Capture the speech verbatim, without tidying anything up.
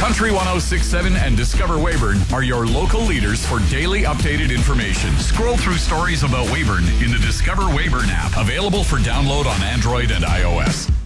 Country one oh six point seven and Discover Weyburn are your local leaders for daily updated information. Scroll through stories about Weyburn in the Discover Weyburn app, available for download on Android and iOS.